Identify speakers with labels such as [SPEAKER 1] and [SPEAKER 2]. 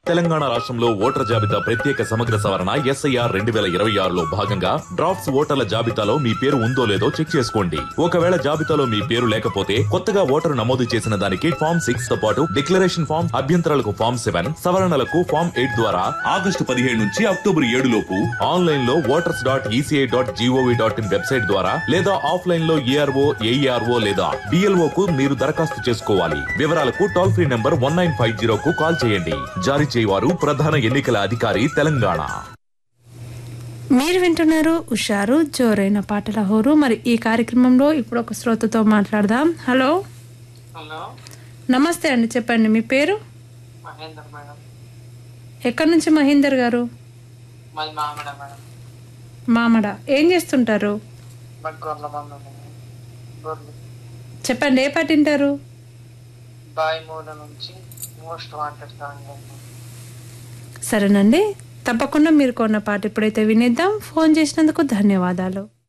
[SPEAKER 1] తెలంగాణ రాష్ట్రంలో ఓటర్ల జాబితా ప్రత్యేక సమగ్ర సవరణ ఎస్ఐఆర్ 2026లో భాగంగా డ్రాఫ్ట్స్ ఓటర్ల జాబితాలో మీ పేరు ఉందో లేదో చెక్ చేసుకోండి. ఒకవేళ జాబితాలో మీ పేరు లేకపోతే కొత్తగా ఓటరు నమోదు చేసిన దానికి ఫామ్ 6 తో పాటు డిక్లరేషన్ ఫామ్, అభ్యంతరాలకు ఫామ్ 7, సవరణలకు ఫామ్ 8 ద్వారా ఆగస్టు 17 నుంచి అక్టోబర్ 7 లోపు ఆన్లైన్ లో voters.eci.gov.in వెబ్సైట్ ద్వారా లేదా ఆఫ్లైన్ లో ఏఆర్ఓ, ఏఈఆర్ఓ లేదా బిఎల్ఓ కు మీరు దరఖాస్తు చేసుకోవాలి. వివరాలకు టోల్ ఫ్రీ నంబర్ 1950 కు కాల్ చేయండి. జారీ చేయవారు ప్రధాన ఎన్నికల అధికారి తెలంగాణ.
[SPEAKER 2] మీరు వింటున్నారు ఉషారు జోరైన పాటల హోరు. మరి ఈ కార్యక్రమంలో ఇప్పుడు ఒక శ్రోతతో మాట్లాడదాం. హలో నమస్తే అండి, చెప్పండి మీ పేరు?
[SPEAKER 3] మహేందర్ మేడం.
[SPEAKER 2] ఎక్కడి నుంచి మహేందర్ గారు?
[SPEAKER 3] మాది మామడ మేడం.
[SPEAKER 2] మామడ. ఏం చేస్తుంటారు?
[SPEAKER 3] గొర్రెల మంద గొర్రెలు.
[SPEAKER 2] చెప్పండి, ఏ పాట వింటారు?
[SPEAKER 3] బాయ్ మూల నుంచి మోస్ట్ వాంటెడ్ సాంగ్.
[SPEAKER 2] సరేనండి, తప్పకుండా మీరు కొన్న పాట ఇప్పుడైతే వినేద్దాం. ఫోన్ చేసినందుకు ధన్యవాదాలు.